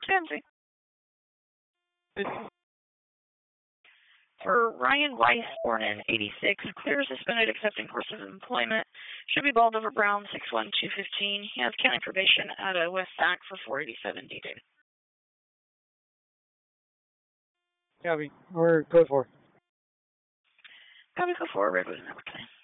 Tansy. For Ryan Weiss, born in 86, clear suspended accepting course of employment. Should be balled over Brown, 6'1", 215. He has county probation at a West Sac for 487 D-Day. Copy. Or code 4. Copy, code 4, Redwood, Network.